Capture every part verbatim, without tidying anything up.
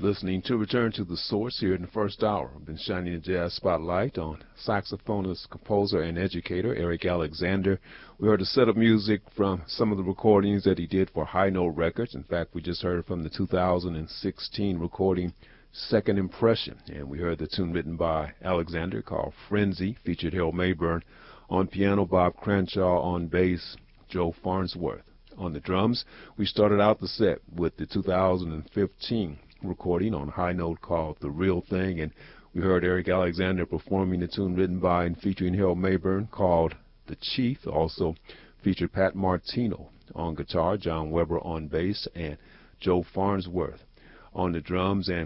listening to Return to the Source here in the first hour. I've been shining the jazz spotlight on saxophonist, composer, and educator Eric Alexander. We heard a set of music from some of the recordings that he did for High Note Records. In fact, we just heard from the two thousand sixteen recording Second Impression, and we heard the tune written by Alexander called Frenzy, featured Harold Mayburn on piano, Bob Cranshaw on bass, Joe Farnsworth on the drums. We started out the set with the two thousand fifteen recording on High Note called The Real Thing, and we heard Eric Alexander performing the tune written by and featuring Harold Mayburn called The Chief. Also featured Pat Martino on guitar, John Weber on bass, and Joe Farnsworth on the drums. And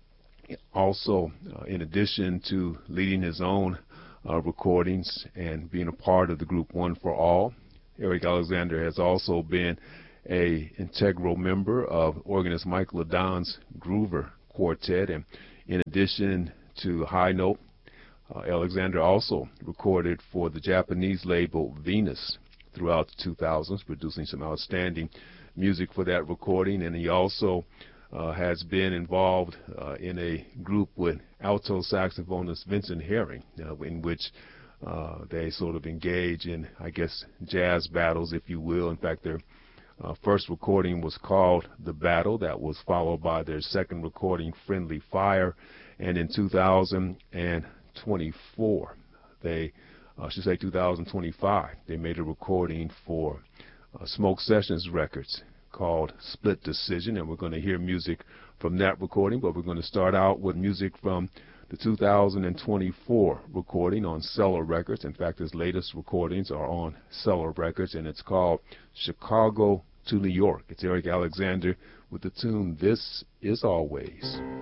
also, uh, in addition to leading his own uh, recordings and being a part of the group One for All, Eric Alexander has also been a integral member of organist Mike LaDon's Groover Quartet. And in addition to High Note, uh, Alexander also recorded for the Japanese label Venus throughout the two thousands, producing some outstanding music for that recording. And he also uh, has been involved uh, in a group with alto saxophonist Vincent Herring, uh, in which uh, they sort of engage in, I guess, jazz battles, if you will. In fact, their Uh, first recording was called The Battle. That was followed by their second recording, Friendly Fire. And in two thousand twenty-four, they, uh, I should say two thousand twenty-five, they made a recording for uh, Smoke Sessions Records called Split Decision. And we're going to hear music from that recording, but we're going to start out with music from the two thousand twenty-four recording on Cellar Records. In fact, his latest recordings are on Cellar Records, and it's called Chicago to New York. It's Eric Alexander with the tune This Is Always.